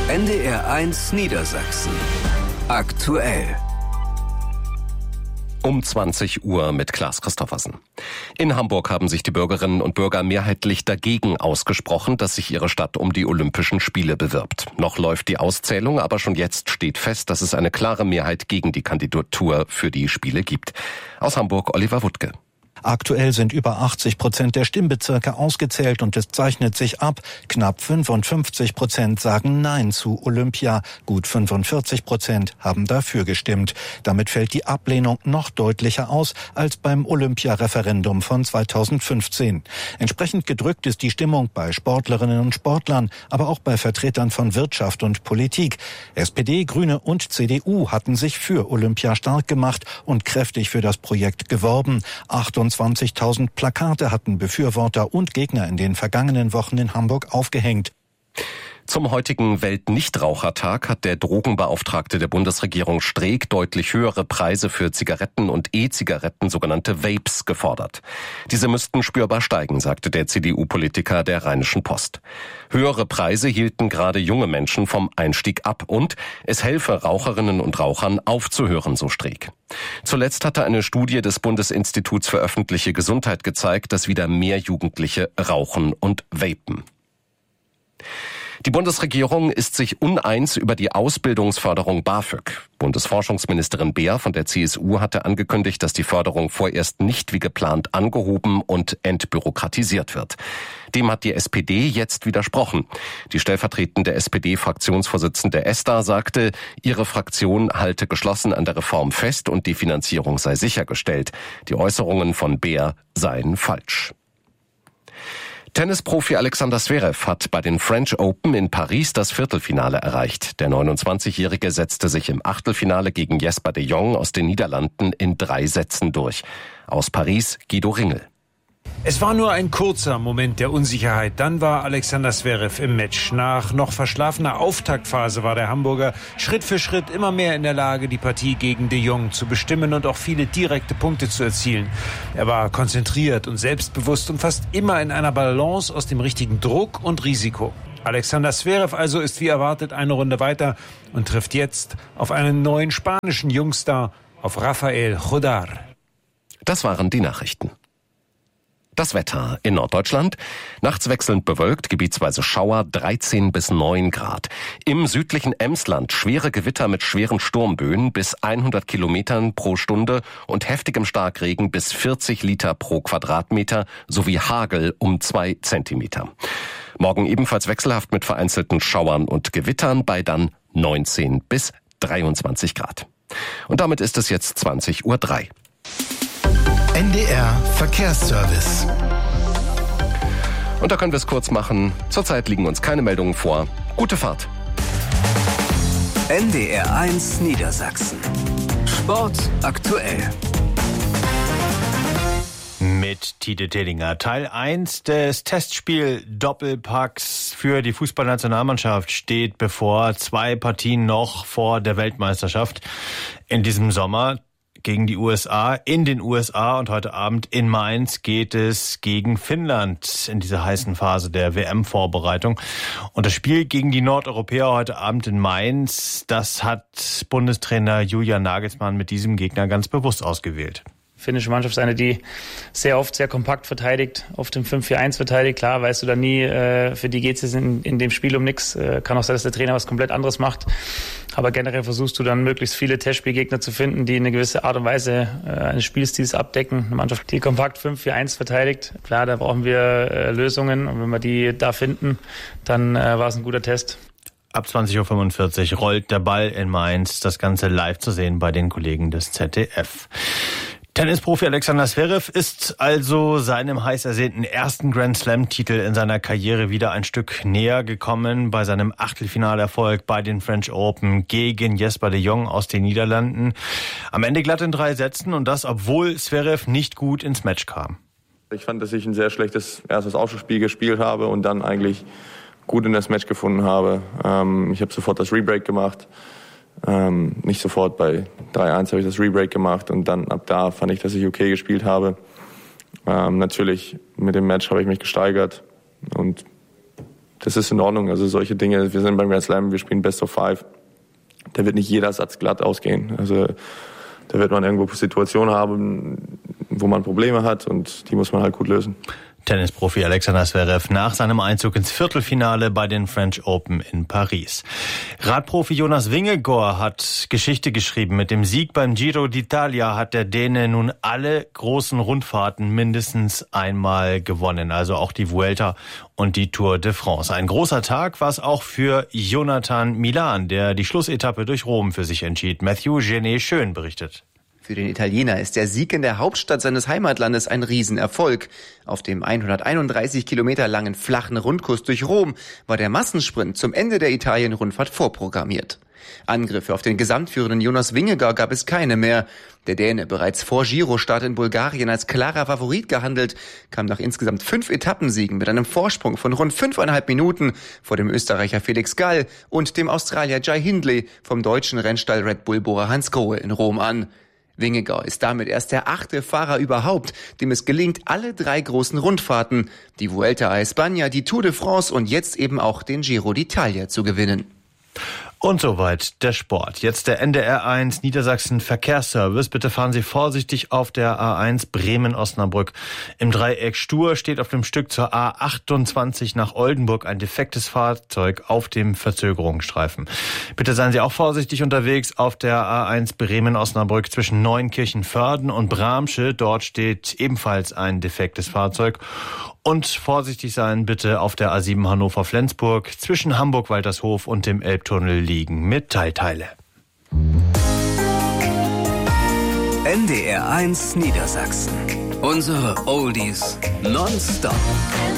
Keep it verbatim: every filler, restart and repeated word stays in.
N D R eins Niedersachsen. Aktuell. Um zwanzig Uhr mit Klaas Christoffersen. In Hamburg haben sich die Bürgerinnen und Bürger mehrheitlich dagegen ausgesprochen, dass sich ihre Stadt um die Olympischen Spiele bewirbt. Noch läuft die Auszählung, aber schon jetzt steht fest, dass es eine klare Mehrheit gegen die Kandidatur für die Spiele gibt. Aus Hamburg Oliver Wuttke. Aktuell sind über achtzig Prozent der Stimmbezirke ausgezählt und es zeichnet sich ab. Knapp fünfundfünfzig Prozent sagen Nein zu Olympia. Gut fünfundvierzig Prozent haben dafür gestimmt. Damit fällt die Ablehnung noch deutlicher aus als beim Olympia-Referendum von zweitausendfünfzehn. Entsprechend gedrückt ist die Stimmung bei Sportlerinnen und Sportlern, aber auch bei Vertretern von Wirtschaft und Politik. S P D, Grüne und C D U hatten sich für Olympia stark gemacht und kräftig für das Projekt geworben. achtundzwanzigtausend Plakate hatten Befürworter und Gegner in den vergangenen Wochen in Hamburg aufgehängt. Zum heutigen Weltnichtrauchertag hat der Drogenbeauftragte der Bundesregierung Streeck deutlich höhere Preise für Zigaretten und E-Zigaretten, sogenannte Vapes, gefordert. Diese müssten spürbar steigen, sagte der C D U-Politiker der Rheinischen Post. Höhere Preise hielten gerade junge Menschen vom Einstieg ab und es helfe Raucherinnen und Rauchern aufzuhören, so Streeck. Zuletzt hatte eine Studie des Bundesinstituts für öffentliche Gesundheit gezeigt, dass wieder mehr Jugendliche rauchen und vapen. Die Bundesregierung ist sich uneins über die Ausbildungsförderung BAföG. Bundesforschungsministerin Beer von der C S U hatte angekündigt, dass die Förderung vorerst nicht wie geplant angehoben und entbürokratisiert wird. Dem hat die S P D jetzt widersprochen. Die stellvertretende S P D-Fraktionsvorsitzende Esther sagte, ihre Fraktion halte geschlossen an der Reform fest und die Finanzierung sei sichergestellt. Die Äußerungen von Beer seien falsch. Tennisprofi Alexander Zverev hat bei den French Open in Paris das Viertelfinale erreicht. Der neunundzwanzigjährige setzte sich im Achtelfinale gegen Jesper de Jong aus den Niederlanden in drei Sätzen durch. Aus Paris Guido Ringel. Es war nur ein kurzer Moment der Unsicherheit. Dann war Alexander Zverev im Match. Nach noch verschlafener Auftaktphase war der Hamburger Schritt für Schritt immer mehr in der Lage, die Partie gegen de Jong zu bestimmen und auch viele direkte Punkte zu erzielen. Er war konzentriert und selbstbewusst und fast immer in einer Balance aus dem richtigen Druck und Risiko. Alexander Zverev also ist wie erwartet eine Runde weiter und trifft jetzt auf einen neuen spanischen Jungstar, auf Rafael Jodar. Das waren die Nachrichten. Das Wetter in Norddeutschland. Nachts wechselnd bewölkt, gebietsweise Schauer, dreizehn bis neun Grad. Im südlichen Emsland schwere Gewitter mit schweren Sturmböen bis hundert Kilometern pro Stunde und heftigem Starkregen bis vierzig Liter pro Quadratmeter sowie Hagel um zwei Zentimeter. Morgen ebenfalls wechselhaft mit vereinzelten Schauern und Gewittern bei dann neunzehn bis dreiundzwanzig Grad. Und damit ist es jetzt zwanzig Uhr drei. N D R Verkehrsservice. Und da können wir es kurz machen. Zurzeit liegen uns keine Meldungen vor. Gute Fahrt. N D R eins Niedersachsen. Sport aktuell. Mit Tite Tellinger. Teil eins des Testspiel-Doppelpacks für die Fußballnationalmannschaft steht bevor. Zwei Partien noch vor der Weltmeisterschaft in diesem Sommer. Gegen die U S A, in den U S A und heute Abend in Mainz geht es gegen Finnland in dieser heißen Phase der W M-Vorbereitung. Und das Spiel gegen die Nordeuropäer heute Abend in Mainz, das hat Bundestrainer Julian Nagelsmann mit diesem Gegner ganz bewusst ausgewählt. Die finnische Mannschaft ist eine, die sehr oft sehr kompakt verteidigt, oft im fünf vier eins verteidigt. Klar, weißt du da nie, äh, für die geht es in, in dem Spiel um nichts. Äh, kann auch sein, dass der Trainer was komplett anderes macht. Aber generell versuchst du dann möglichst viele Testspielgegner zu finden, die eine gewisse Art und Weise äh, eines Spielstils abdecken. Eine Mannschaft, die kompakt fünf vier eins verteidigt. Klar, da brauchen wir äh, Lösungen. Und wenn wir die da finden, dann äh, war es ein guter Test. Ab zwanzig Uhr fünfundvierzig rollt der Ball in Mainz. Das Ganze live zu sehen bei den Kollegen des Z D F. Tennisprofi Alexander Zverev ist also seinem heiß ersehnten ersten Grand-Slam-Titel in seiner Karriere wieder ein Stück näher gekommen bei seinem Achtelfinalerfolg bei den French Open gegen Jesper de Jong aus den Niederlanden. Am Ende glatt in drei Sätzen und das, obwohl Zverev nicht gut ins Match kam. Ich fand, dass ich ein sehr schlechtes erstes Aufschlagspiel gespielt habe und dann eigentlich gut in das Match gefunden habe. Ähm, ich habe sofort das Rebreak gemacht. Ähm, nicht sofort, bei drei eins habe ich das Rebreak gemacht und dann ab da fand ich, dass ich okay gespielt habe. Ähm, natürlich mit dem Match habe ich mich gesteigert und das ist in Ordnung. Also solche Dinge, wir sind beim Grand Slam, wir spielen Best of Five. Da wird nicht jeder Satz glatt ausgehen. Also da wird man irgendwo Situationen haben, wo man Probleme hat und die muss man halt gut lösen. Tennisprofi Alexander Zverev nach seinem Einzug ins Viertelfinale bei den French Open in Paris. Radprofi Jonas Vingegaard hat Geschichte geschrieben. Mit dem Sieg beim Giro d'Italia hat der Däne nun alle großen Rundfahrten mindestens einmal gewonnen. Also auch die Vuelta und die Tour de France. Ein großer Tag war es auch für Jonathan Milan, der die Schlussetappe durch Rom für sich entschied. Matthew Genet-Schön berichtet. Für den Italiener ist der Sieg in der Hauptstadt seines Heimatlandes ein Riesenerfolg. Auf dem hunderteinunddreißig Kilometer langen flachen Rundkurs durch Rom war der Massensprint zum Ende der Italien-Rundfahrt vorprogrammiert. Angriffe auf den gesamtführenden Jonas Vingegaard gab es keine mehr. Der Däne, bereits vor Giro-Start in Bulgarien als klarer Favorit gehandelt, kam nach insgesamt fünf Etappensiegen mit einem Vorsprung von rund fünfeinhalb Minuten vor dem Österreicher Felix Gall und dem Australier Jai Hindley vom deutschen Rennstall Red Bull-Bohrer Hans Grohe in Rom an. Vingegaard ist damit erst der achte Fahrer überhaupt, dem es gelingt, alle drei großen Rundfahrten, die Vuelta a España, die Tour de France und jetzt eben auch den Giro d'Italia zu gewinnen. Und soweit der Sport. Jetzt der N D R eins Niedersachsen Verkehrsservice. Bitte fahren Sie vorsichtig auf der A eins Bremen-Osnabrück. Im Dreieck Stur steht auf dem Stück zur A achtundzwanzig nach Oldenburg ein defektes Fahrzeug auf dem Verzögerungsstreifen. Bitte seien Sie auch vorsichtig unterwegs auf der A eins Bremen-Osnabrück zwischen Neunkirchen-Vörden und Bramsche. Dort steht ebenfalls ein defektes Fahrzeug. Und vorsichtig sein bitte auf der A sieben Hannover-Flensburg zwischen Hamburg-Waltershof und dem Elbtunnel liegen Metallteile. N D R eins Niedersachsen. Unsere Oldies nonstop.